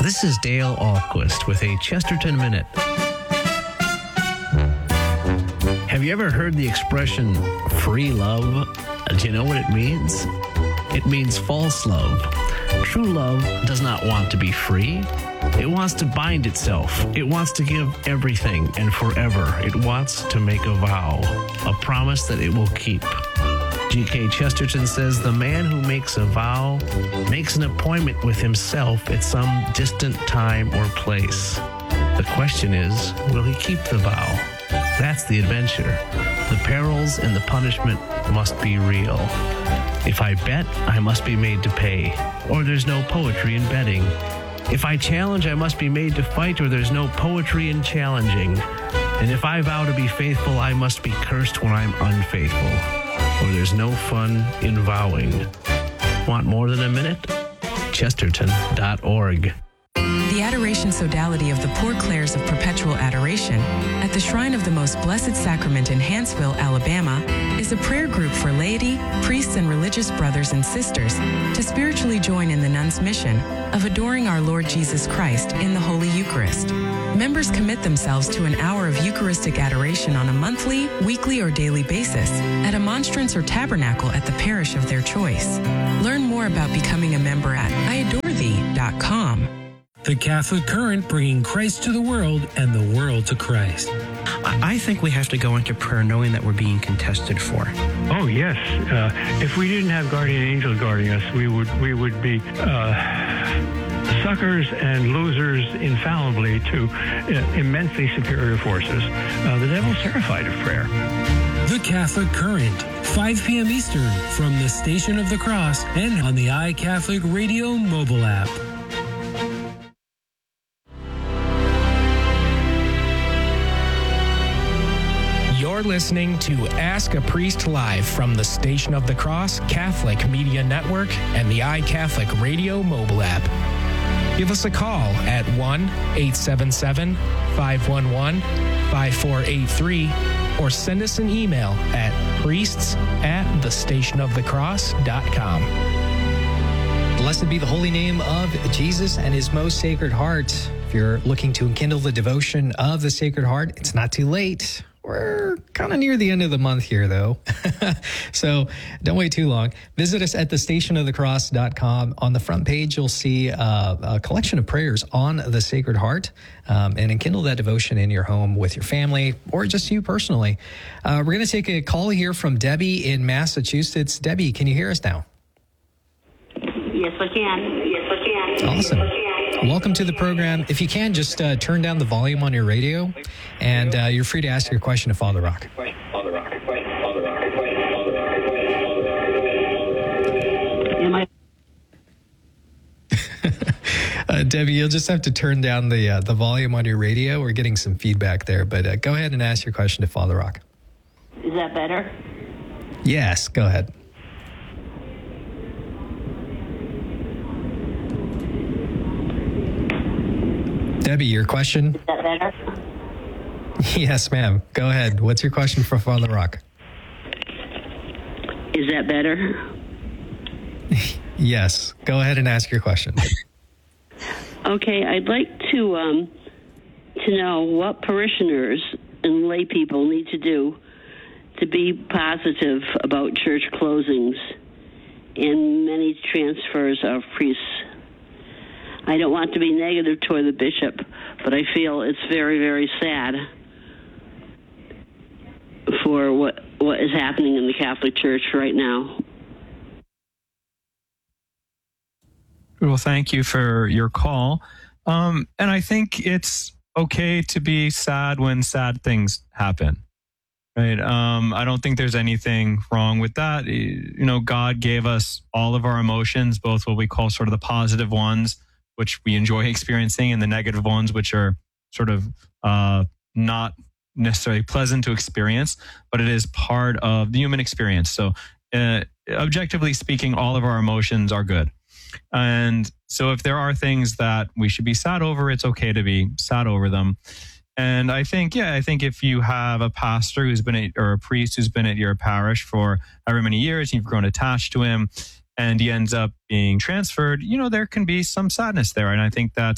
This is Dale Ahlquist with a Chesterton Minute. Have you ever heard the expression free love? Do you know what it means? It means false love. True love does not want to be free. It wants to bind itself. It wants to give everything and forever. It wants to make a vow, a promise that it will keep. G.K. Chesterton says the man who makes a vow makes an appointment with himself at some distant time or place. The question is, will he keep the vow? That's the adventure. The perils and the punishment must be real. If I bet, I must be made to pay, or there's no poetry in betting. If I challenge, I must be made to fight, or there's no poetry in challenging. And if I vow to be faithful, I must be cursed when I'm unfaithful, or there's no fun in vowing. Want more than a minute? Chesterton.org. The Adoration Sodality of the Poor Clares of Perpetual Adoration at the Shrine of the Most Blessed Sacrament in Hanceville, Alabama, is a prayer group for laity, priests, and religious brothers and sisters to spiritually join in the nuns' mission of adoring our Lord Jesus Christ in the Holy Eucharist. Members commit themselves to an hour of Eucharistic adoration on a monthly, weekly, or daily basis at a monstrance or tabernacle at the parish of their choice. Learn more about becoming a member at iadorethee.com. The Catholic Current, bringing Christ to the world and the world to Christ. I think we have to go into prayer knowing that we're being contested for. Oh, yes. If we didn't have guardian angels guarding us, we would be suckers and losers infallibly to immensely superior forces. The devil's terrified of prayer. The Catholic Current, 5 p.m. Eastern, from the Station of the Cross and on the iCatholic Radio mobile app. You're listening to Ask a Priest Live from the Station of the Cross Catholic Media Network and the iCatholic Radio mobile app. Give us a call at 1-877-511-5483 or send us an email at priests@thestationofthecross.com. Blessed be the holy name of Jesus and his most sacred heart. If you're looking to enkindle the devotion of the Sacred Heart, it's not too late. We're kind of near the end of the month here, though. So don't wait too long. Visit us at thestationofthecross.com. On the front page, you'll see a collection of prayers on the Sacred Heart, and enkindle that devotion in your home with your family or just you personally. We're going to take a call here from Debbie in Massachusetts. Debbie, can you hear us now? Yes, I can. Awesome. Welcome to the program. If you can, just turn down the volume on your radio, and you're free to ask your question to Father Rock. Debbie, you'll just have to turn down the volume on your radio. We're getting some feedback there, but go ahead and ask your question to Father Rock. Is that better? Yes, go ahead. Debbie, your question? Is that better? Yes, ma'am. Go ahead. What's your question for Father Rock? Is that better? Yes. Go ahead and ask your question. Okay, I'd like to know what parishioners and lay people need to do to be positive about church closings and many transfers of priests. I don't want to be negative toward the bishop, but I feel it's very, very sad for what is happening in the Catholic Church right now. Well, thank you for your call. And I think it's okay to be sad when sad things happen, right? I don't think there's anything wrong with that. You know, God gave us all of our emotions, both what we call sort of the positive ones, which we enjoy experiencing, and the negative ones, which are sort of not necessarily pleasant to experience, but it is part of the human experience. So objectively speaking, all of our emotions are good. And so if there are things that we should be sad over, it's okay to be sad over them. And I think if you have a pastor who's been or a priest who's been at your parish for however many years, you've grown attached to him, and he ends up being transferred, you know, there can be some sadness there. And I think that's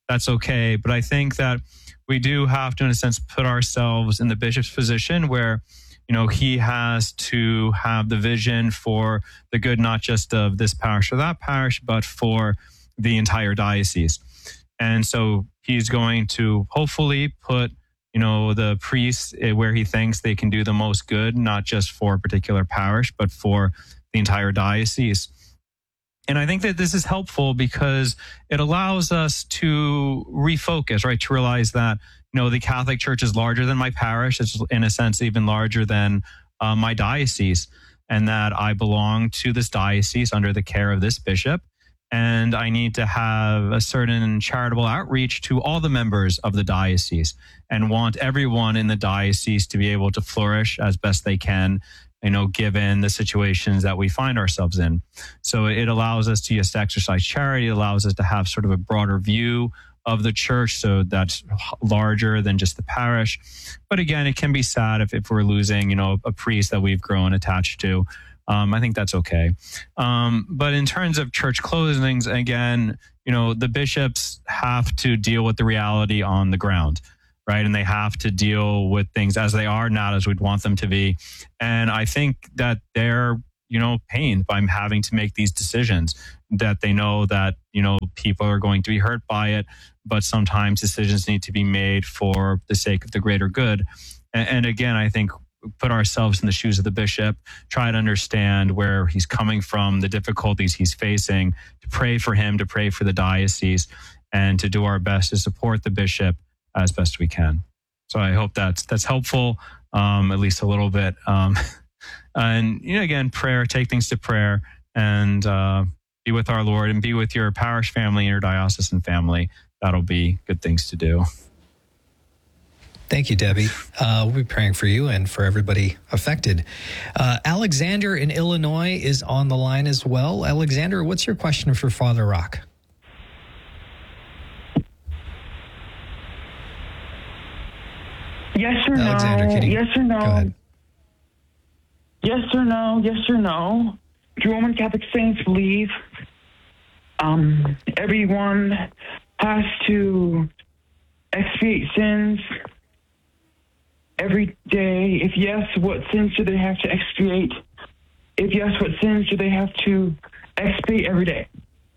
that's okay. But I think that we do have to, in a sense, put ourselves in the bishop's position where, he has to have the vision for the good, not just of this parish or that parish, but for the entire diocese. And so he's going to hopefully put, the priests where he thinks they can do the most good, not just for a particular parish, but for the entire diocese. And I think that this is helpful because it allows us to refocus, right? To realize that, the Catholic Church is larger than my parish. It's in a sense even larger than my diocese, and that I belong to this diocese under the care of this bishop. And I need to have a certain charitable outreach to all the members of the diocese and want everyone in the diocese to be able to flourish as best they can, given the situations that we find ourselves in. So it allows us to just exercise charity. It allows us to have sort of a broader view of the church, so that's larger than just the parish. But again, it can be sad if we're losing, a priest that we've grown attached to. I think that's okay. But in terms of church closings, again, the bishops have to deal with the reality on the ground, right? And they have to deal with things as they are, not as we'd want them to be. And I think that they're, pained by having to make these decisions, that they know that, people are going to be hurt by it, but sometimes decisions need to be made for the sake of the greater good. And again, I think put ourselves in the shoes of the bishop, try to understand where he's coming from, the difficulties he's facing, to pray for him, to pray for the diocese, and to do our best to support the bishop as best we can. So I hope that's helpful, at least a little bit. And again, prayer, take things to prayer, and be with our Lord, and be with your parish family and your diocesan family. That'll be good things to do. Thank you, Debbie. We'll be praying for you and for everybody affected. Alexander in Illinois is on the line as well. Alexander, what's your question for Father Rock? Yes or Alexander, no? Yes or no? Go ahead. Yes or no? Yes or no? Do Roman Catholic saints believe everyone has to expiate sins every day? If yes, what sins do they have to expiate? If yes, what sins do they have to expiate every day?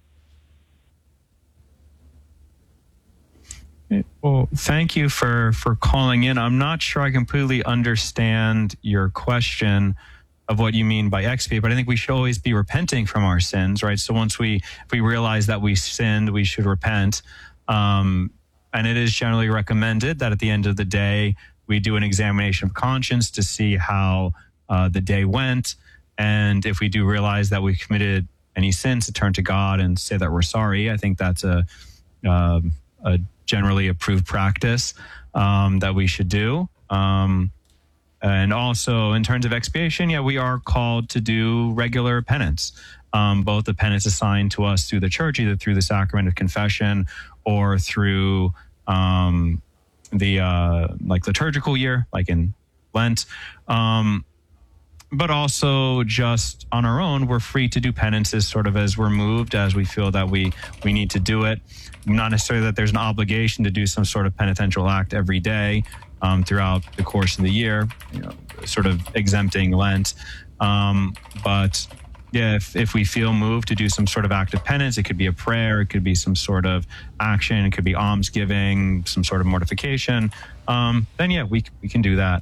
Well, thank you for calling in. I'm not sure I completely understand your question of what you mean by expiate, but I think we should always be repenting from our sins, right? So once if we realize that we sinned, we should repent. And it is generally recommended that at the end of the day, we do an examination of conscience to see how the day went. And if we do realize that we committed any sins, to turn to God and say that we're sorry. I think that's a generally approved practice that we should do. And also in terms of expiation, we are called to do regular penance, both the penance assigned to us through the church, either through the sacrament of confession or through the liturgical year, like in Lent. But also just on our own, we're free to do penances sort of as we're moved, as we feel that we need to do it. Not necessarily that there's an obligation to do some sort of penitential act every day throughout the course of the year, sort of exempting Lent. But if we feel moved to do some sort of act of penance, it could be a prayer, it could be some sort of action, it could be almsgiving, some sort of mortification, then we can do that.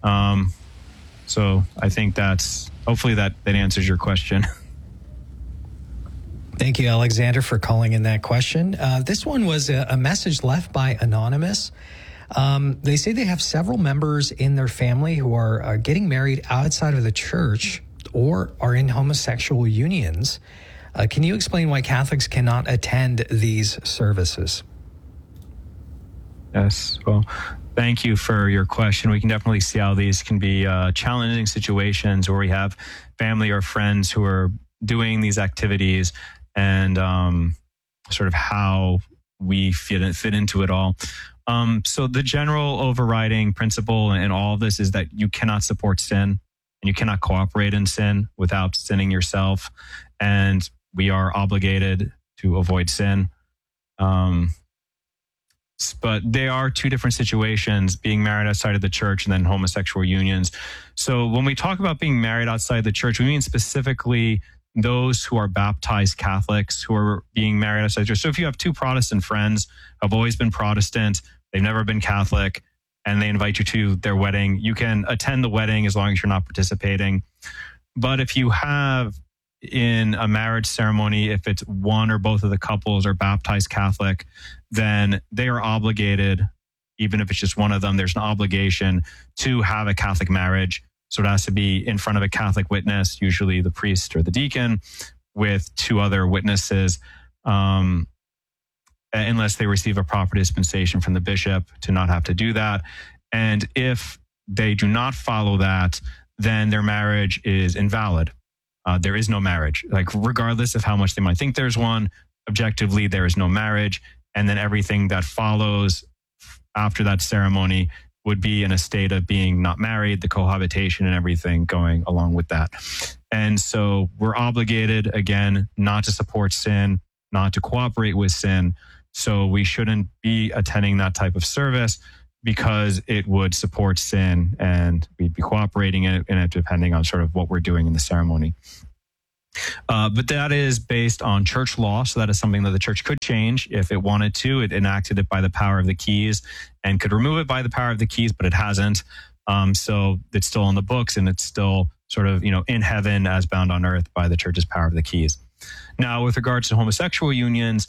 So I think hopefully that answers your question. Thank you, Alexander, for calling in that question. This one was a message left by Anonymous. They say they have several members in their family who are getting married outside of the church or are in homosexual unions. Can you explain why Catholics cannot attend these services? Yes, well, thank you for your question. We can definitely see how these can be challenging situations where we have family or friends who are doing these activities, and sort of how we fit into it all. So the general overriding principle in all of this is that you cannot support sin and you cannot cooperate in sin without sinning yourself. And we are obligated to avoid sin. but they are two different situations, being married outside of the church and then homosexual unions. So when we talk about being married outside the church, we mean specifically those who are baptized Catholics who are being married outside the church. So if you have two Protestant friends who have always been Protestant, they've never been Catholic, and they invite you to their wedding, you can attend the wedding as long as you're not participating. But if you have in a marriage ceremony, if it's one or both of the couples are baptized Catholic, then they are obligated, even if it's just one of them, there's an obligation to have a Catholic marriage. So it has to be in front of a Catholic witness, usually the priest or the deacon, with two other witnesses, unless they receive a proper dispensation from the bishop to not have to do that. And if they do not follow that, then their marriage is invalid. There is no marriage. Like, regardless of how much they might think there's one, objectively, there is no marriage. And then everything that follows after that ceremony would be in a state of being not married, the cohabitation and everything going along with that. And so we're obligated, again, not to support sin, not to cooperate with sin. So we shouldn't be attending that type of service because it would support sin, and we'd be cooperating in it depending on sort of what we're doing in the ceremony. But that is based on church law. So that is something that the church could change if it wanted to. It enacted it by the power of the keys and could remove it by the power of the keys, but it hasn't. So it's still on the books, and it's still sort of, in heaven as bound on earth by the church's power of the keys. Now, with regards to homosexual unions,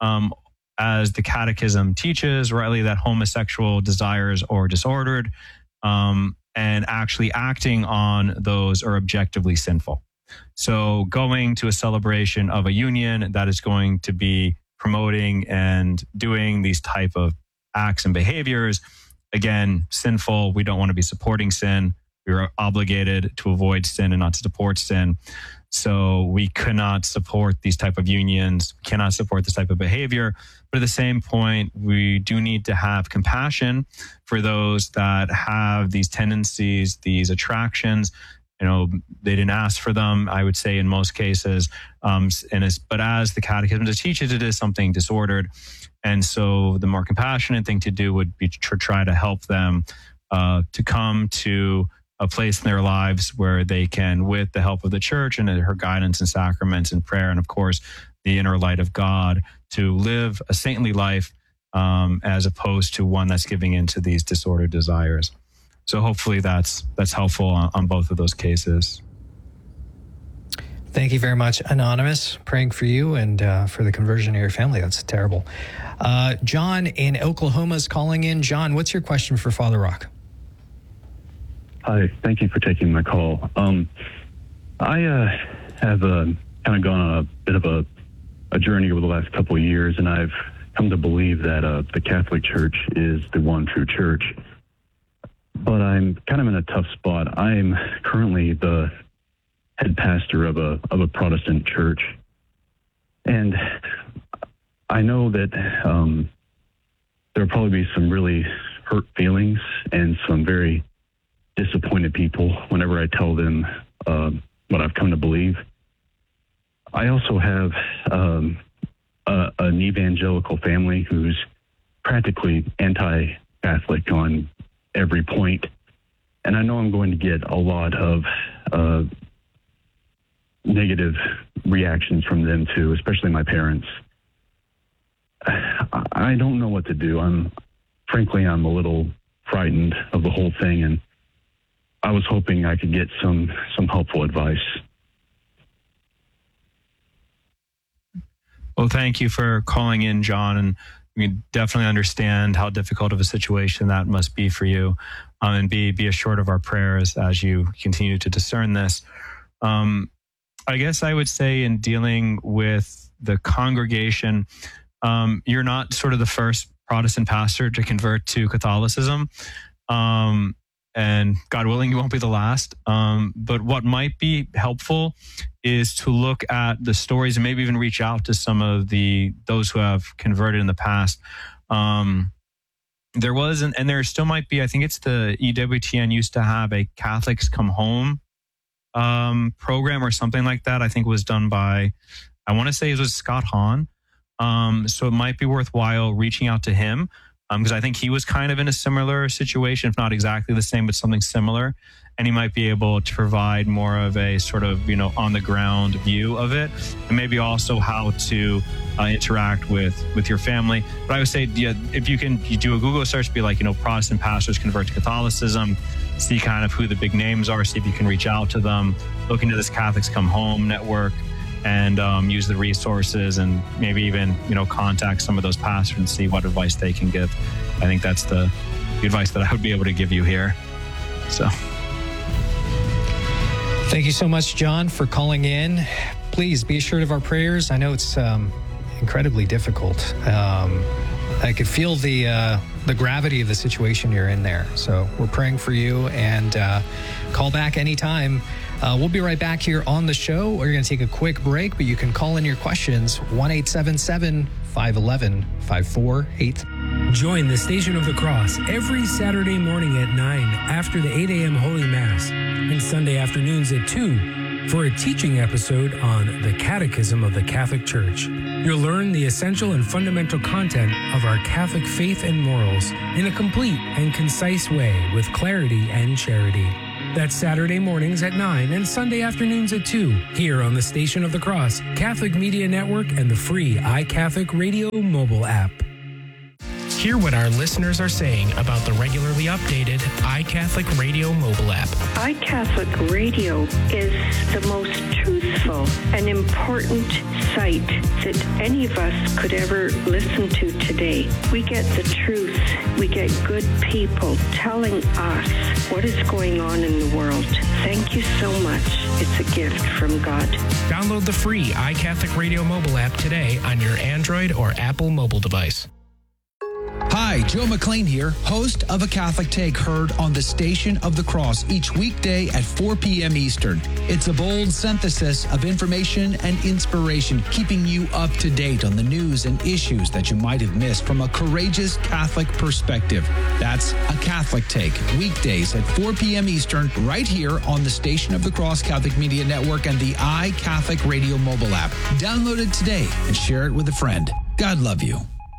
as the Catechism teaches rightly, that homosexual desires are disordered, and actually acting on those are objectively sinful. So going to a celebration of a union that is going to be promoting and doing these type of acts and behaviors, again, sinful. We don't want to be supporting sin. We are obligated to avoid sin and not to support sin. So we cannot support these type of unions, cannot support this type of behavior. But at the same point, we do need to have compassion for those that have these tendencies, these attractions. They didn't ask for them, I would say, in most cases. But as the Catechism teaches, it is something disordered. And so the more compassionate thing to do would be to try to help them to come to a place in their lives where they can, with the help of the church and her guidance and sacraments and prayer, and of course, the inner light of God, to live a saintly life as opposed to one that's giving into these disordered desires. So hopefully that's helpful on both of those cases. Thank you very much, Anonymous. Praying for you and for the conversion of your family. That's terrible. John in Oklahoma is calling in. John, what's your question for Father Rock? Hi, thank you for taking my call. I have kind of gone on a bit of a journey over the last couple of years, and I've come to believe that the Catholic Church is the one true church. But I'm kind of in a tough spot. I'm currently the head pastor of a Protestant church, and I know that there'll probably be some really hurt feelings and some very disappointed people whenever I tell them what I've come to believe. I also have an evangelical family who's practically anti-Catholic on every point. And I know I'm going to get a lot of negative reactions from them too, especially my parents. I don't know what to do. I'm a little frightened of the whole thing, and I was hoping I could get some helpful advice. Well, thank you for calling in, John, and we definitely understand how difficult of a situation that must be for you, and be assured of our prayers as you continue to discern this. I guess I would say in dealing with the congregation, you're not sort of the first Protestant pastor to convert to Catholicism, and God willing, you won't be the last. But what might be helpful is to look at the stories and maybe even reach out to some of those who have converted in the past. There was, and there still might be, I think it's the EWTN used to have a Catholics Come Home program or something like that. I think it was done by, I want to say it was Scott Hahn. So it might be worthwhile reaching out to him because I think he was kind of in a similar situation, if not exactly the same, but something similar. And he might be able to provide more of a sort of, on the ground view of it, and maybe also how to interact with your family. But I would say, if you do a Google search, be like, Protestant pastors convert to Catholicism, see kind of who the big names are, see if you can reach out to them, look into this Catholics Come Home network, and use the resources, and maybe even, contact some of those pastors and see what advice they can give. I think that's the advice that I would be able to give you here. So. Thank you so much, John, for calling in. Please be assured of our prayers. I know it's incredibly difficult. I could feel the gravity of the situation you're in there. So we're praying for you, and call back anytime. We'll be right back here on the show. We're going to take a quick break, but you can call in your questions, 1-877-511-5483. Join the Station of the Cross every Saturday morning at 9 after the 8 a.m. Holy Mass, and Sunday afternoons at 2 for a teaching episode on the Catechism of the Catholic Church. You'll learn the essential and fundamental content of our Catholic faith and morals in a complete and concise way with clarity and charity. That's Saturday mornings at 9 and Sunday afternoons at 2 here on the Station of the Cross, Catholic Media Network, and the free iCatholic Radio mobile app. Hear what our listeners are saying about the regularly updated iCatholic Radio mobile app. iCatholic Radio is the most truthful and important site that any of us could ever listen to today. We get the truth. We get good people telling us what is going on in the world. Thank you so much. It's a gift from God. Download the free iCatholic Radio mobile app today on your Android or Apple mobile device. Hi, Joe McLean here, host of A Catholic Take, heard on the Station of the Cross each weekday at 4 p.m. Eastern. It's a bold synthesis of information and inspiration, keeping you up to date on the news and issues that you might have missed from a courageous Catholic perspective. That's A Catholic Take, weekdays at 4 p.m. Eastern, right here on the Station of the Cross Catholic Media Network and the iCatholic Radio mobile app. Download it today and share it with a friend. God love you.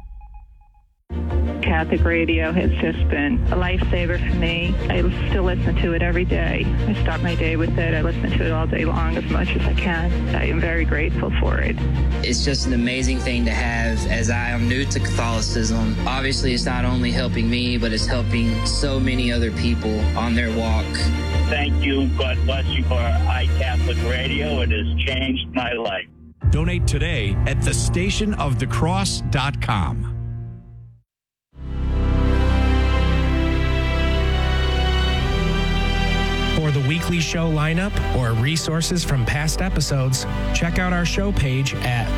Catholic radio has just been a lifesaver for me. I still listen to it every day. I start my day with it. I listen to it all day long as much as I can. I am very grateful for it. It's just an amazing thing to have, as I am new to Catholicism. Obviously, it's not only helping me, but it's helping so many other people on their walk. Thank you. God bless you for iCatholic Radio. It has changed my life. Donate today at thestationofthecross.com. For the weekly show lineup or resources from past episodes, check out our show page at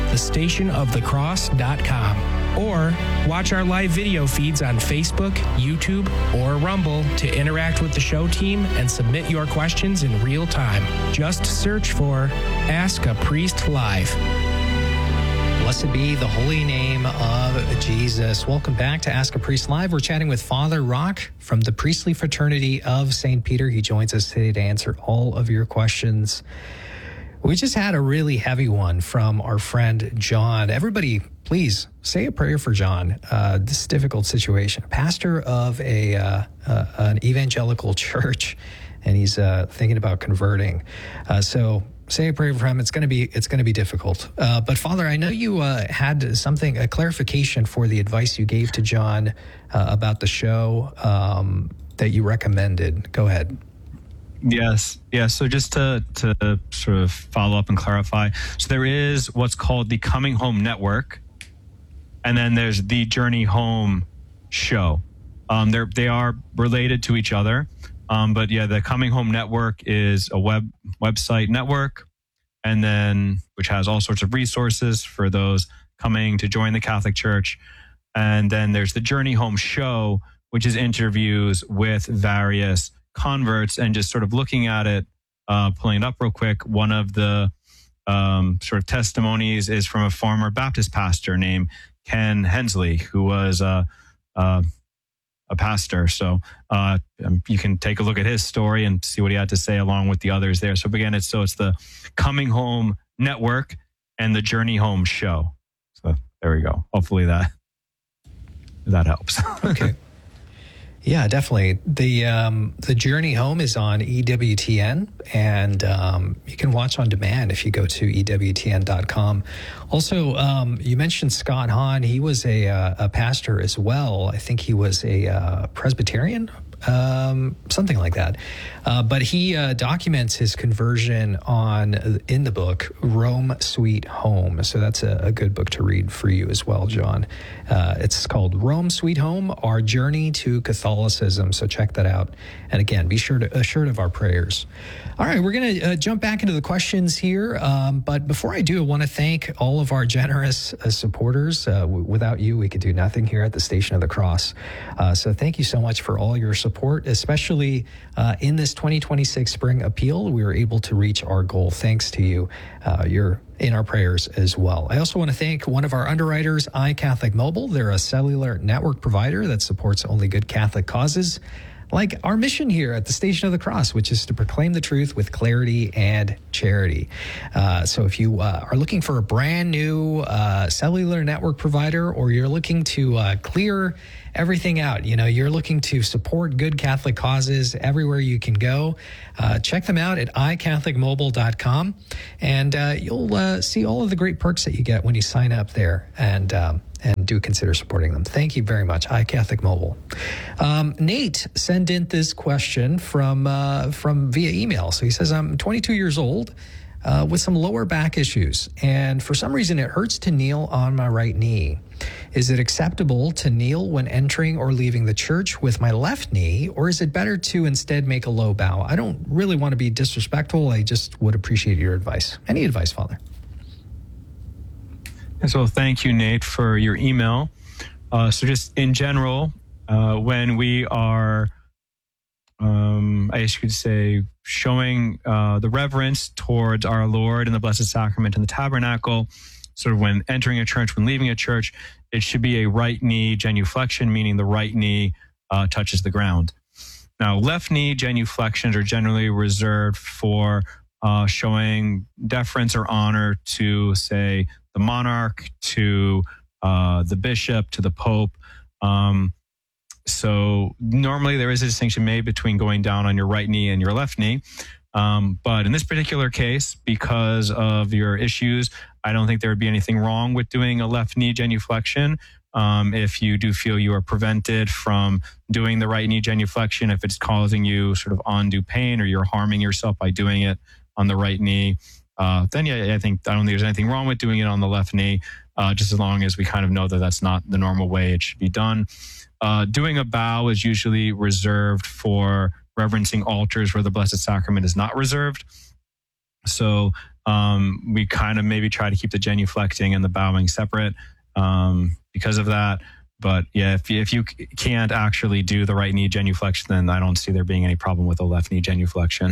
thestationofthecross.com or watch our live video feeds on Facebook, YouTube, or Rumble to interact with the show team and submit your questions in real time. Just search for Ask a Priest Live. Blessed be the holy name of Jesus. Welcome back to Ask a Priest Live. We're chatting with Father Rock from the Priestly Fraternity of St. Peter. He joins us today to answer all of your questions. We just had a really heavy one from our friend John. Everybody, please say a prayer for John. This difficult situation. Pastor of an evangelical church, and he's thinking about converting. So say a prayer for him. It's going to be difficult. But Father, I know you had a clarification for the advice you gave to John about the show that you recommended. Go ahead. Yes. So just to sort of follow up and clarify. So there is what's called the Coming Home Network, and then there's the Journey Home show. They are related to each other. But yeah, the Coming Home Network is a website network, and then which has all sorts of resources for those coming to join the Catholic Church. And then there's the Journey Home show, which is interviews with various converts, and just sort of looking at it, pulling it up real quick. One of the sort of testimonies is from a former Baptist pastor named Ken Hensley, who was a pastor. So you can take a look at his story and see what he had to say along with the others there. So again, it's the Coming Home Network and the Journey Home show. So there we go. Hopefully that that helps. Okay. Yeah, definitely. The Journey Home is on EWTN, and you can watch on demand if you go to EWTN.com. Also, you mentioned Scott Hahn. He was a pastor as well. I think he was a Presbyterian, something like that. But he documents his conversion in the book Rome Sweet Home. So that's a good book to read for you as well, John. It's called Rome Sweet Home: Our Journey to Catholicism. So check that out. And again, be assured of our prayers. All right, we're going to jump back into the questions here. But before I do, I want to thank all of our generous supporters. Without you, we could do nothing here at the Station of the Cross. So thank you so much for all your support, especially in this 2026 spring appeal. We were able to reach our goal thanks to you. You're in our prayers as well. I also want to thank one of our underwriters, iCatholic Mobile. They're a cellular network provider that supports only good Catholic causes, like our mission here at the Station of the Cross, which is to proclaim the truth with clarity and charity. So if you are looking for a brand new cellular network provider, or you're looking to clear everything out, you're looking to support good Catholic causes everywhere you can go, check them out at iCatholicMobile.com, and you'll see all of the great perks that you get when you sign up there, and do consider supporting them. Thank you very much, iCatholic Mobile. Nate sent in this question from via email. So he says, I'm 22 years old with some lower back issues, and for some reason it hurts to kneel on my right knee. Is it acceptable to kneel when entering or leaving the church with my left knee, or is it better to instead make a low bow? I don't really want to be disrespectful. I just would appreciate your advice. Any advice, Father? So thank you, Nate, for your email. So just in general, when we are, I guess you could say, showing the reverence towards our Lord and the Blessed Sacrament and the Tabernacle, sort of when entering a church, when leaving a church, it should be a right knee genuflection, meaning the right knee touches the ground. Now, left knee genuflections are generally reserved for showing deference or honor to, say, the monarch, to the bishop, to the pope. So normally there is a distinction made between going down on your right knee and your left knee. But in this particular case, because of your issues, I don't think there would be anything wrong with doing a left knee genuflection. If you do feel you are prevented from doing the right knee genuflection, if it's causing you sort of undue pain or you're harming yourself by doing it on the right knee, then yeah, I don't think there's anything wrong with doing it on the left knee, just as long as we kind of know that that's not the normal way it should be done. Doing a bow is usually reserved for reverencing altars where the Blessed Sacrament is not reserved. So we kind of maybe try to keep the genuflecting and the bowing separate because of that. But yeah, if you can't actually do the right knee genuflection, then I don't see there being any problem with a left knee genuflection.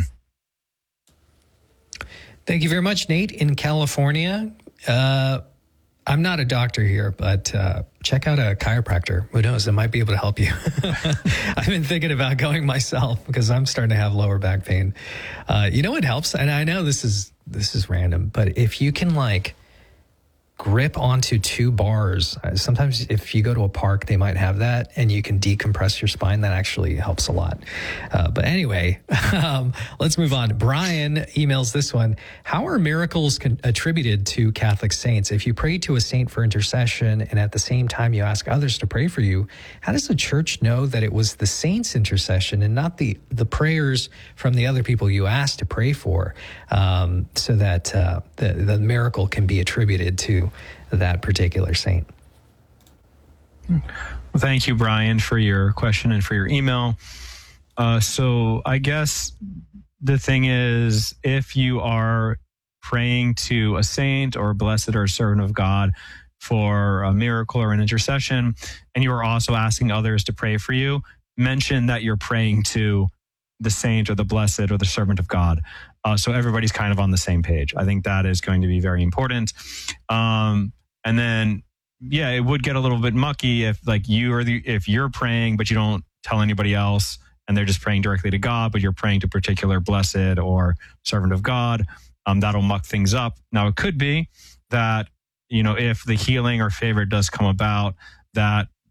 Thank you very much, Nate, in California. I'm not a doctor here, but check out a chiropractor. Who knows? It might be able to help you. I've been thinking about going myself because I'm starting to have lower back pain. You know what helps? And I know this is random, but if you can grip onto two bars, sometimes if you go to a park, they might have that, and you can decompress your spine. That actually helps a lot. But anyway, let's move on. Brian emails this one. How are miracles attributed to Catholic saints? If you pray to a saint for intercession and at the same time you ask others to pray for you, how does the church know that it was the saint's intercession and not the prayers from the other people you asked to pray for, so that the miracle can be attributed to that particular saint? Well, thank you, Brian, for your question and for your email. So I guess the thing is, if you are praying to a saint or a blessed or a servant of God for a miracle or an intercession, and you are also asking others to pray for you, mention that you're praying to the saint or the blessed or the servant of God. So everybody's kind of on the same page. I think that is going to be very important. And then, yeah, it would get a little bit mucky if if you're praying, but you don't tell anybody else, and they're just praying directly to God, but you're praying to a particular blessed or servant of God. That'll muck things up. Now, it could be that, if the healing or favor does come about, that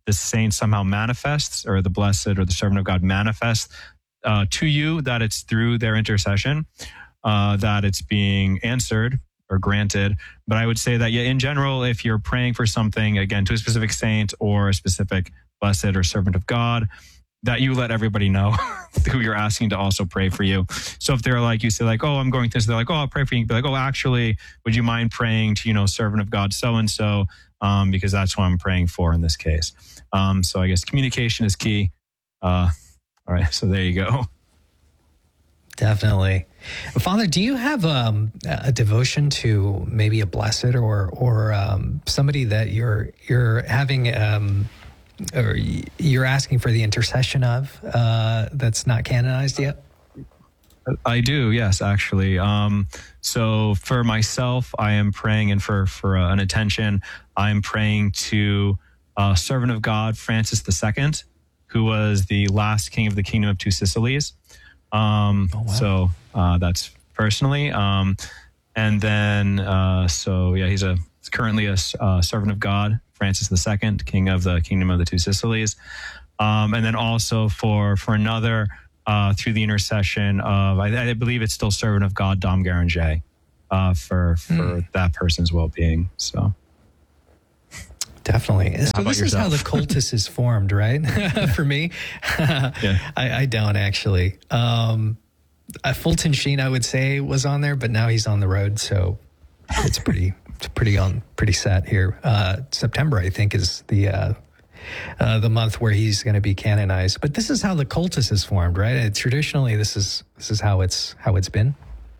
the saint somehow manifests, or the blessed or the servant of God manifests to you, that it's through their intercession that it's being answered or granted. But I would say that, yeah, in general, if you're praying for something, again, to a specific saint or a specific blessed or servant of God, that you let everybody know who you're asking to also pray for you. So if they're like, you say like, oh, I'm going through this, they're like, oh, I'll pray for you. You'd be like, oh, actually, would you mind praying to, servant of God, so-and-so, because that's who I'm praying for in this case. So I guess communication is key. All right. So there you go. Definitely. Father, do you have a devotion to maybe a blessed or somebody that you're having or you're asking for the intercession of that's not canonized yet? I do, yes, actually. So for myself, I am praying, and for an attention, I'm praying to servant of God, Francis II, who was the last king of the Kingdom of Two Sicilies. So that's personally. And then, he's currently a servant of God, Francis II, king of the Kingdom of the Two Sicilies. And then also for another, through the intercession of, I believe it's still servant of God, Dom Garanger, for that person's well-being. So. Definitely. So this is how the cultus is formed, right? For me, yeah. I don't actually. Fulton Sheen, I would say, was on there, but now he's on the road, so it's pretty set here. September, I think, is the month where he's going to be canonized. But this is how the cultus is formed, right? Traditionally, this is how it's been.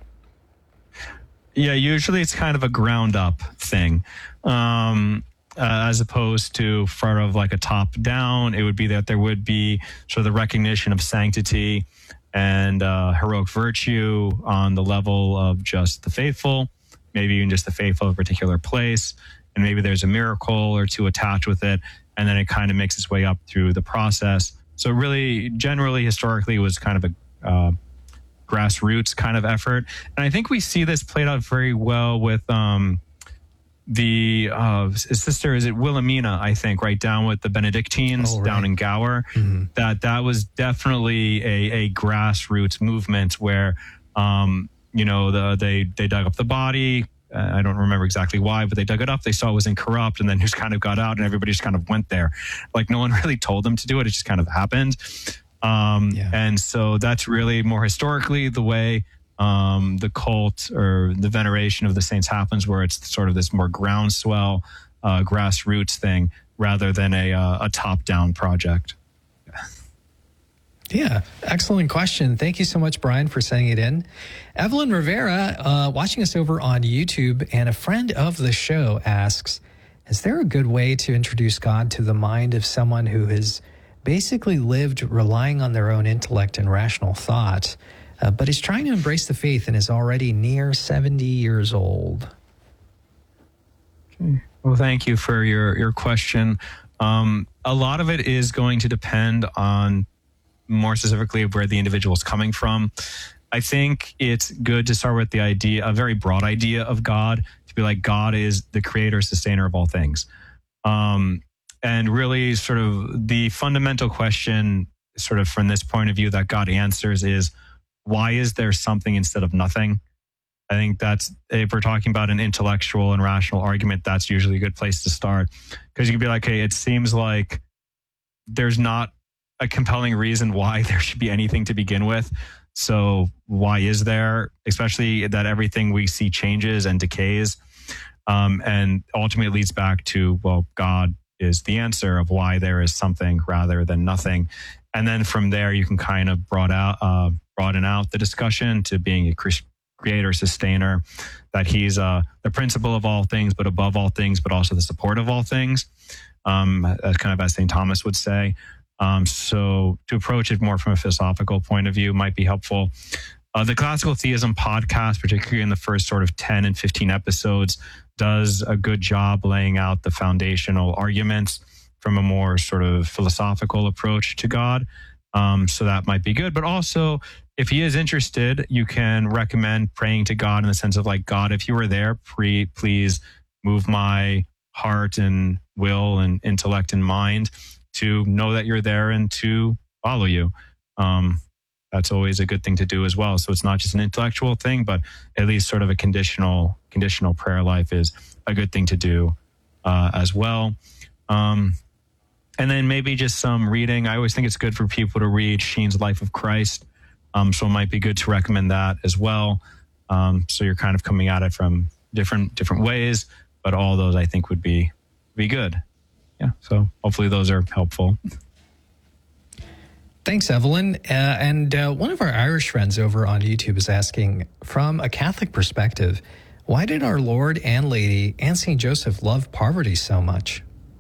Yeah, usually it's kind of a ground up thing. As opposed to sort of like a top down, it would be that there would be sort of the recognition of sanctity and heroic virtue on the level of just the faithful, maybe even just the faithful of a particular place. And maybe there's a miracle or two attached with it. And then it kind of makes its way up through the process. So really, generally, historically, it was kind of a grassroots kind of effort. And I think we see this played out very well with the sister, is it Wilhelmina, I think, right down with the Benedictines down in Gower. Mm-hmm. That was definitely a grassroots movement where they dug up the body. I don't remember exactly why, but they dug it up. They saw it was incorrupt, and then just kind of got out, and everybody just kind of went there. Like no one really told them to do it; it just kind of happened. And so that's really more historically the way the cult or the veneration of the saints happens, where it's sort of this more groundswell, grassroots thing rather than a top-down project. Yeah, excellent question. Thank you so much, Brian, for sending it in. Evelyn Rivera, watching us over on YouTube, and a friend of the show asks, is there a good way to introduce God to the mind of someone who has basically lived relying on their own intellect and rational thought, but is trying to embrace the faith and is already near 70 years old? Okay. Well, thank you for your question. A lot of it is going to depend on more specifically where the individual is coming from. I think it's good to start with the idea, a very broad idea of God, to be like, God is the creator, sustainer of all things. And really sort of the fundamental question, sort of from this point of view, that God answers is, why is there something instead of nothing? I think that's, if we're talking about an intellectual and rational argument, that's usually a good place to start. Because you can be like, hey, it seems like there's not a compelling reason why there should be anything to begin with. So why is there? Especially that everything we see changes and decays. And ultimately leads back to, well, God is the answer of why there is something rather than nothing. And then from there, you can kind of broaden out the discussion to being a creator, sustainer, that he's the principle of all things, but above all things, but also the support of all things, as kind of as St. Thomas would say. So to approach it more from a philosophical point of view might be helpful. The Classical Theism podcast, particularly in the first sort of 10 and 15 episodes, does a good job laying out the foundational arguments from a more sort of philosophical approach to God. So that might be good. But also, if he is interested, you can recommend praying to God in the sense of like, God, if you were there, please move my heart and will and intellect and mind to know that you're there and to follow you. That's always a good thing to do as well. So it's not just an intellectual thing, but at least sort of a conditional prayer life is a good thing to do as well. And then maybe just some reading. I always think it's good for people to read Sheen's Life of Christ. So it might be good to recommend that as well. So you're kind of coming at it from different ways, but all those I think would be good. Yeah. So hopefully those are helpful. Thanks, Evelyn. And one of our Irish friends over on YouTube is asking, from a Catholic perspective, why did our Lord and Lady and St. Joseph love poverty so much?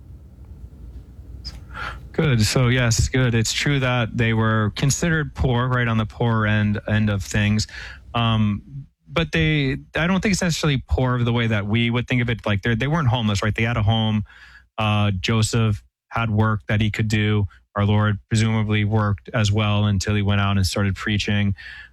Good. So yes, good. It's true that they were considered poor, right on the poor end of things. But I don't think it's necessarily poor the way that we would think of it. Like they weren't homeless, right? They had a home. Joseph had work that he could do. Our Lord presumably worked as well until he went out and started preaching.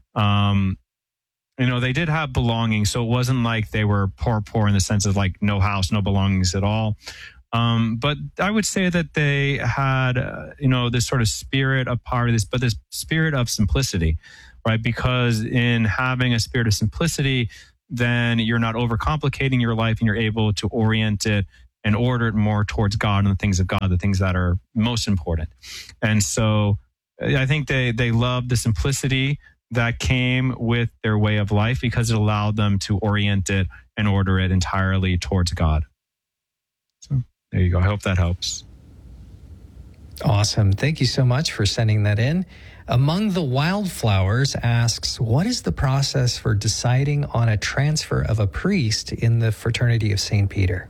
They did have belongings. So it wasn't like they were poor in the sense of like no house, no belongings at all. But I would say that they had, this sort of spirit of poverty, but this spirit of simplicity, right? Because in having a spirit of simplicity, then you're not overcomplicating your life and you're able to orient it and order it more towards God and the things of God, the things that are most important. And so I think they loved the simplicity that came with their way of life because it allowed them to orient it and order it entirely towards God. So there you go. I hope that helps. Awesome. Thank you so much for sending that in. Among the Wildflowers asks, what is the process for deciding on a transfer of a priest in the Fraternity of St. Peter?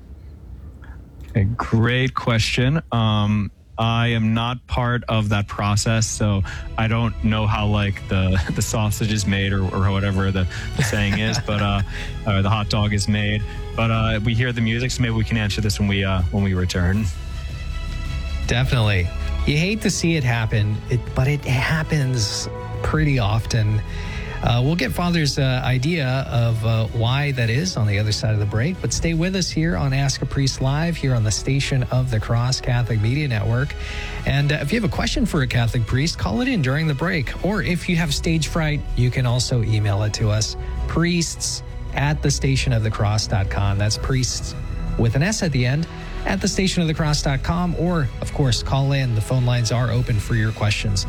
A great question. I am not part of that process, so I don't know how like the sausage is made or whatever the saying is, but or the hot dog is made. But we hear the music, so maybe we can answer this when we return. Definitely. You hate to see it happen, but it happens pretty often. We'll get Father's idea of why that is on the other side of the break, but stay with us here on Ask a Priest Live here on the Station of the Cross Catholic Media Network. And if you have a question for a Catholic priest, call it in during the break. Or if you have stage fright, you can also email it to us, priests@thestationofthecross.com. That's priests with an S at the end, at thestationofthecross.com, or, of course, call in. The phone lines are open for your questions.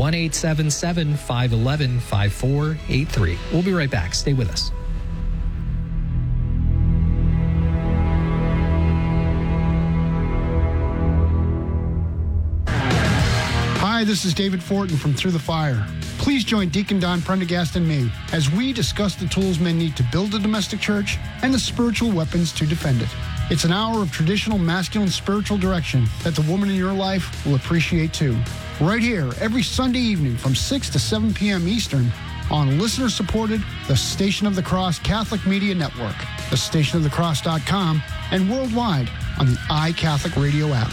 1-877-511-5483. We'll be right back. Stay with us. Hi, this is David Fortin from Through the Fire. Please join Deacon Don Prendergast and me as we discuss the tools men need to build a domestic church and the spiritual weapons to defend it. It's an hour of traditional masculine spiritual direction that the woman in your life will appreciate too. Right here, every Sunday evening from 6 to 7 p.m. Eastern on listener-supported The Station of the Cross Catholic Media Network, thestationofthecross.com, and worldwide on the iCatholic Radio app.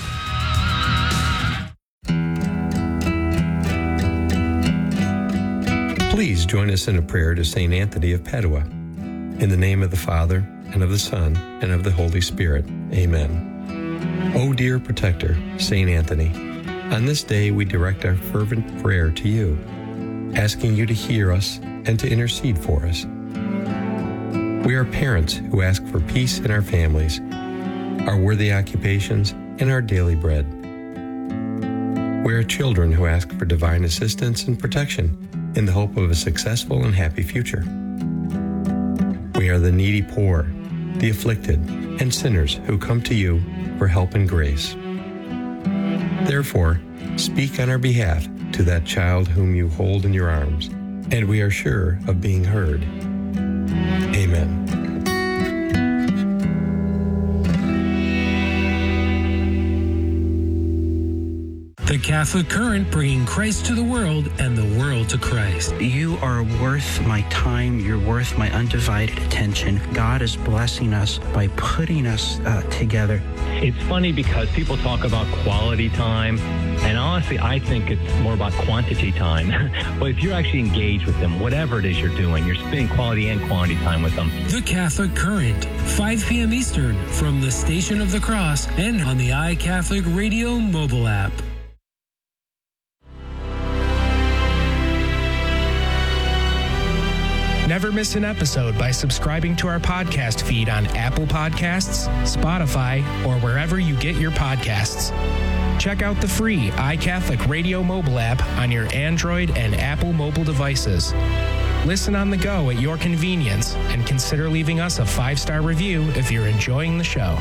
Please join us in a prayer to St. Anthony of Padua. In the name of the Father, and of the Son, and of the Holy Spirit. Amen. O dear protector, St. Anthony, on this day we direct our fervent prayer to you, asking you to hear us and to intercede for us. We are parents who ask for peace in our families, our worthy occupations, and our daily bread. We are children who ask for divine assistance and protection in the hope of a successful and happy future. We are the needy poor, the afflicted, and sinners who come to you for help and grace. Therefore, speak on our behalf to that child whom you hold in your arms, and we are sure of being heard. Amen. The The Catholic Current, bringing Christ to the world and the world to Christ. You are worth my time. You're worth my undivided attention. God is blessing us by putting us together. It's funny because people talk about quality time, and honestly, I think it's more about quantity time. But if you're actually engaged with them, whatever it is you're doing, you're spending quality and quantity time with them. The Catholic Current, 5 p.m. Eastern, from the Station of the Cross and on the iCatholic Radio mobile app. Never miss an episode by subscribing to our podcast feed on Apple Podcasts, Spotify, or wherever you get your podcasts. Check out the free iCatholic Radio mobile app on your Android and Apple mobile devices. Listen on the go at your convenience and consider leaving us a 5-star review if you're enjoying the show.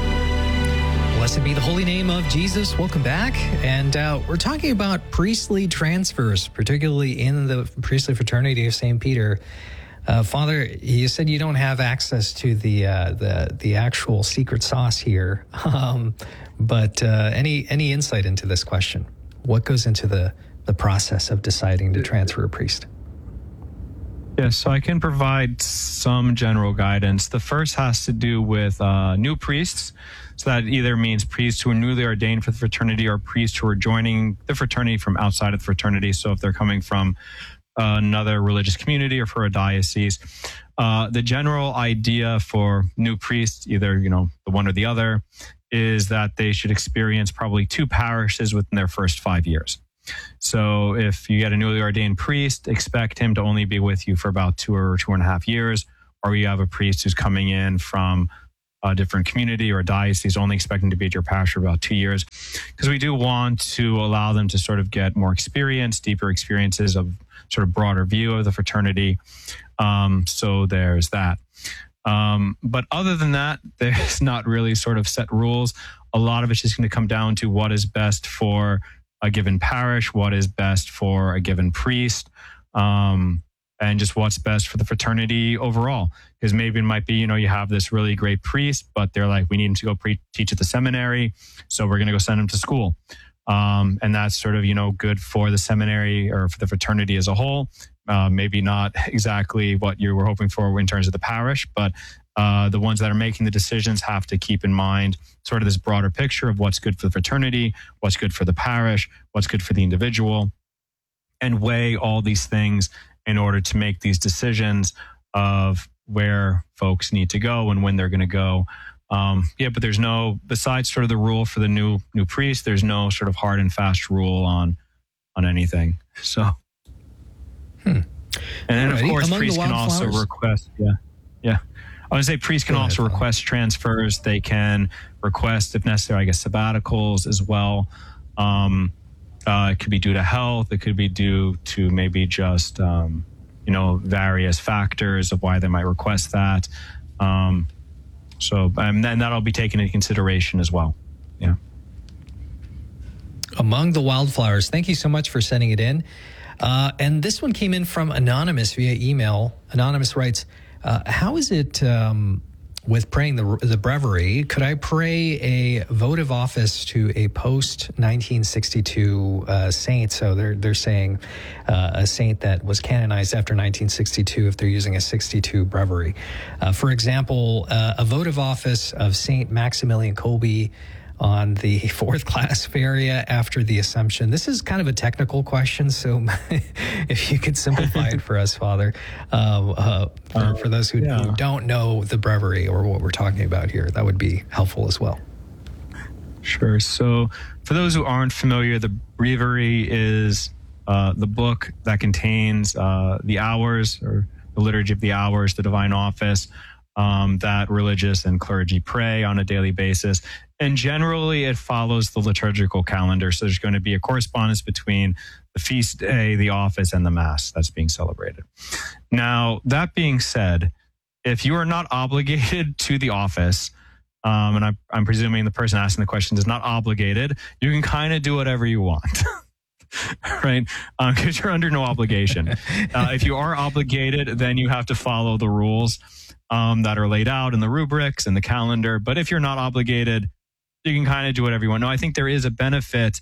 Blessed be the holy name of Jesus. Welcome back. And we're talking about priestly transfers, particularly in the priestly fraternity of St. Peter. Father, you said you don't have access to the actual secret sauce here, but any insight into this question? What goes into the process of deciding to transfer a priest? Yes, so I can provide some general guidance. The first has to do with new priests. So that either means priests who are newly ordained for the fraternity or priests who are joining the fraternity from outside of the fraternity. So if they're coming from another religious community or for a diocese, the general idea for new priests, either, the one or the other, is that they should experience probably 2 parishes within their first 5 years. So if you get a newly ordained priest, expect him to only be with you for about 2 or 2.5 years, or you have a priest who's coming in from a different community or a diocese, only expecting to be at your parish for about 2 years, because we do want to allow them to sort of get more experience, deeper experiences of sort of broader view of the fraternity. So there's that. But other than that, there's not really sort of set rules. A lot of it's just going to come down to what is best for a given parish, what is best for a given priest, and just what's best for the fraternity overall. Because maybe it might be, you have this really great priest, but they're like, we need him to go teach at the seminary, so we're going to go send him to school. And that's sort of, good for the seminary or for the fraternity as a whole. Maybe not exactly what you were hoping for in terms of the parish, but the ones that are making the decisions have to keep in mind sort of this broader picture of what's good for the fraternity, what's good for the parish, what's good for the individual, and weigh all these things in order to make these decisions of where folks need to go and when they're going to go. But there's no, besides sort of the rule for the new priest, there's no sort of hard and fast rule on anything. So, and then of course, priests can also request. Yeah. I would say priests can also request transfers. They can request, if necessary, I guess, sabbaticals as well. It could be due to health. It could be due to maybe just, various factors of why they might request that. And that'll be taken into consideration as well. Yeah. Among the Wildflowers, thank you so much for sending it in. And this one came in from Anonymous via email. Anonymous writes, how is it with praying the breviary? Could I pray a votive office to a post-1962 saint? So they're saying a saint that was canonized after 1962 if they're using a 62 breviary. For example, a votive office of Saint Maximilian Kolbe on the 4th class Feria after the Assumption. This is kind of a technical question, so if you could simplify it for us, Father, for those who don't know the breviary or what we're talking about here, that would be helpful as well. Sure. So for those who aren't familiar, the breviary is the book that contains the hours, or the liturgy of the hours, the divine office, that religious and clergy pray on a daily basis. And generally, it follows the liturgical calendar. So there's going to be a correspondence between the feast day, the office, and the Mass that's being celebrated. Now, that being said, if you are not obligated to the office, and I'm presuming the person asking the question is not obligated, you can kind of do whatever you want. Right? Because you're under no obligation. If you are obligated, then you have to follow the rules that are laid out in the rubrics and the calendar. But if you're not obligated, you can kind of do whatever you want. No, I think there is a benefit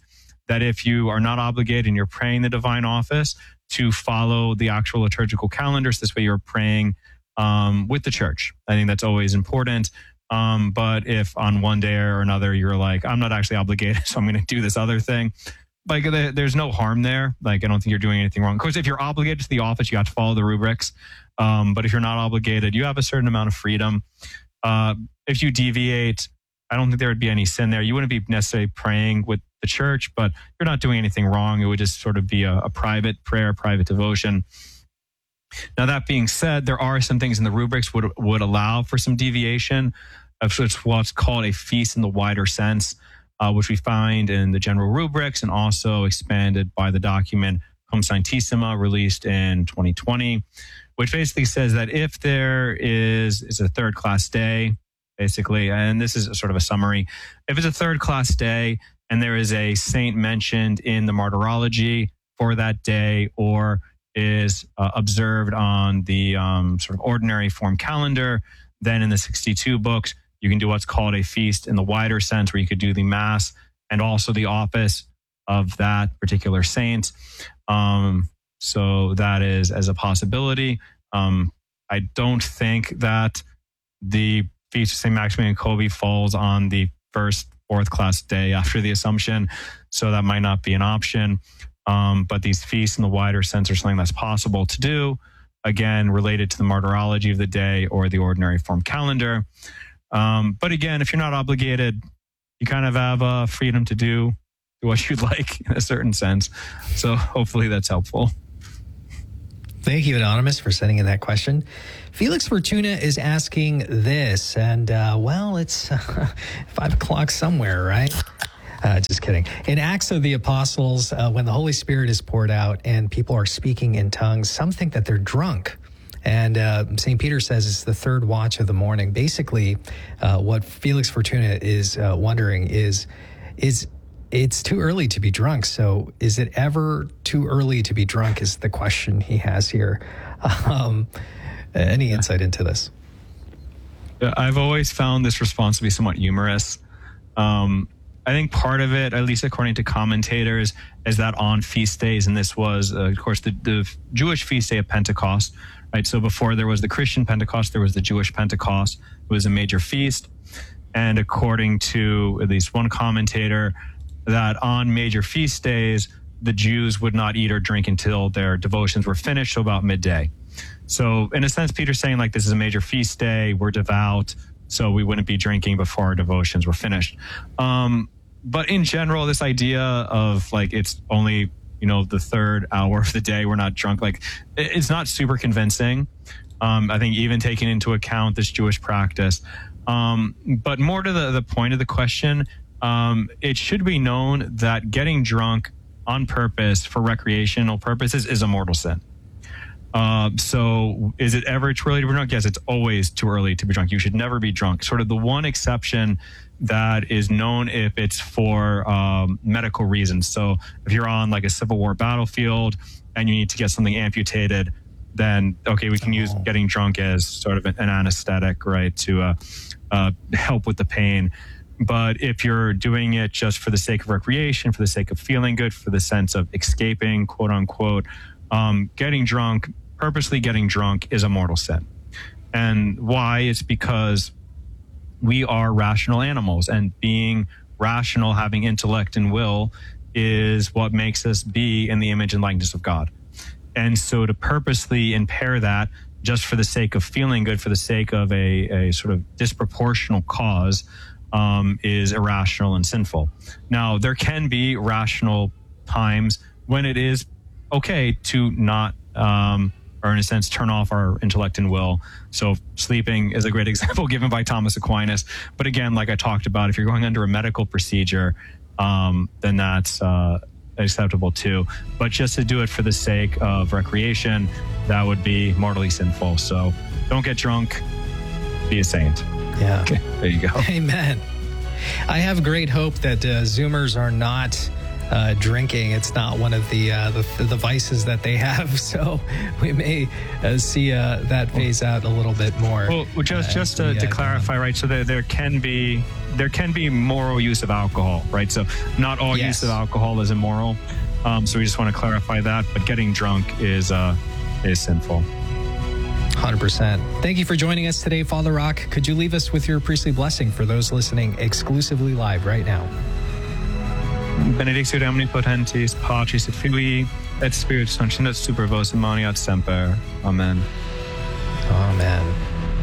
that if you are not obligated and you're praying the divine office, to follow the actual liturgical calendars. This way you're praying with the church. I think that's always important. But if on one day or another you're like, I'm not actually obligated, so I'm going to do this other thing, like there's no harm there. Like, I don't think you're doing anything wrong. Of course, if you're obligated to the office, you have to follow the rubrics. But if you're not obligated, you have a certain amount of freedom. If you deviate, I don't think there would be any sin there. You wouldn't be necessarily praying with the church, but you're not doing anything wrong. It would just sort of be a private prayer, private devotion. Now, that being said, there are some things in the rubrics would allow for some deviation of what's called a feast in the wider sense, which we find in the general rubrics and also expanded by the document Cum Sanctissima, released in 2020, which basically says that if there is a third class day, basically, and this is sort of a summary, if it's a third class day and there is a saint mentioned in the martyrology for that day, or is observed on the sort of ordinary form calendar, then in the 62 books, you can do what's called a feast in the wider sense, where you could do the mass and also the office of that particular saint. So that is as a possibility. I don't think that the Feast of St. Maximilian Kolbe falls on the first fourth class day after the Assumption, so that might not be an option. But these feasts in the wider sense are something that's possible to do, again, related to the martyrology of the day or the ordinary form calendar. But again, if you're not obligated, you kind of have freedom to do what you'd like in a certain sense. So hopefully that's helpful. Thank you, Anonymous, for sending in that question. Felix Fortuna is asking this, and well, it's 5 o'clock somewhere, right? Just kidding. In Acts of the Apostles, when the Holy Spirit is poured out and people are speaking in tongues, some think that they're drunk. And St. Peter says it's the third watch of the morning. Basically, what Felix Fortuna is wondering is it's too early to be drunk. So is it ever too early to be drunk is the question he has here. Any insight into this? I've always found this response to be somewhat humorous. I think part of it, at least according to commentators, is that on feast days, and this was, of course, the Jewish feast day of Pentecost, right? So before there was the Christian Pentecost, there was the Jewish Pentecost. It was a major feast. And according to at least one commentator, that on major feast days, the Jews would not eat or drink until their devotions were finished, so about midday. So in a sense, Peter's saying, like, this is a major feast day, we're devout, so we wouldn't be drinking before our devotions were finished. But in general, this idea of, like, it's only, the third hour of the day, we're not drunk, like, it's not super convincing. I think even taking into account this Jewish practice. But more to the point of the question, it should be known that getting drunk on purpose for recreational purposes is a mortal sin. So is it ever too early to be drunk? Yes, it's always too early to be drunk. You should never be drunk. Sort of the one exception that is known if it's for medical reasons. So if you're on like a Civil War battlefield and you need to get something amputated, then, okay, we can use getting drunk as sort of an anesthetic, right, to help with the pain. But if you're doing it just for the sake of recreation, for the sake of feeling good, for the sense of escaping, quote unquote, purposely getting drunk is a mortal sin. And why? It's because we are rational animals, and being rational, having intellect and will, is what makes us be in the image and likeness of God. And so to purposely impair that just for the sake of feeling good, for the sake of a sort of disproportional cause, is irrational and sinful. Now, there can be rational times when it is okay to not, or in a sense, turn off our intellect and will. So sleeping is a great example given by Thomas Aquinas. But again, like I talked about, if you're going under a medical procedure, then that's acceptable too. But just to do it for the sake of recreation, that would be mortally sinful. So don't get drunk, be a saint. Yeah. Okay, there you go. Amen. I have great hope that Zoomers are not drinking. It's not one of the vices that they have. So we may see that phase out a little bit more. Well, just to clarify, right? So there can be moral use of alcohol, right? So not all use of alcohol is immoral. So we just want to clarify that. But getting drunk is sinful. 100%. Thank you for joining us today, Father Rock. Could you leave us with your priestly blessing for those listening exclusively live right now? Benedictio omnipotentis, Patris et Filii, et Spiritus Sancti, et super vos in maniat semper. Amen. Amen.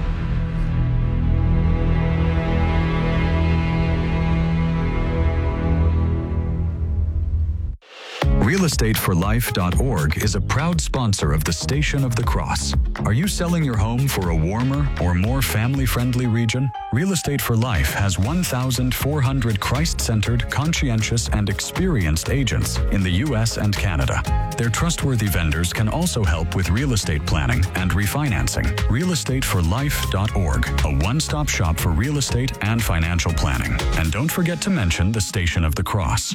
RealEstateForLife.org is a proud sponsor of the Station of the Cross. Are you selling your home for a warmer or more family-friendly region? Real Estate for Life has 1,400 Christ-centered, conscientious, and experienced agents in the U.S. and Canada. Their trustworthy vendors can also help with real estate planning and refinancing. RealEstateForLife.org, a one-stop shop for real estate and financial planning. And don't forget to mention the Station of the Cross.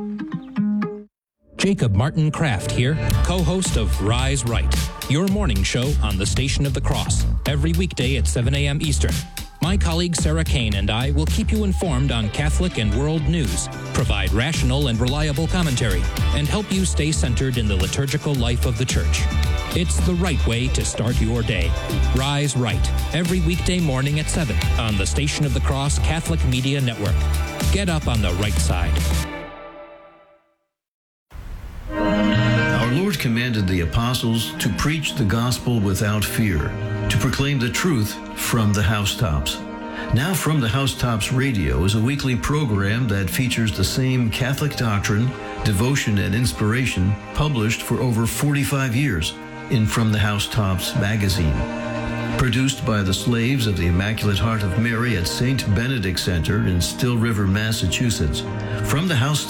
Jacob Martin Kraft here, co-host of Rise Right, your morning show on the Station of the Cross, every weekday at 7 a.m. Eastern. My colleague Sarah Kane and I will keep you informed on Catholic and world news, provide rational and reliable commentary, and help you stay centered in the liturgical life of the Church. It's the right way to start your day. Rise Right, every weekday morning at 7 on the Station of the Cross Catholic Media Network. Get up on the right side. Our Lord commanded the apostles to preach the gospel without fear, to proclaim the truth from the housetops. Now From the Housetops Radio is a weekly program that features the same Catholic doctrine, devotion, and inspiration published for over 45 years in From the Housetops magazine. Produced by the slaves of the Immaculate Heart of Mary at St. Benedict Center in Still River, Massachusetts, From the Housetops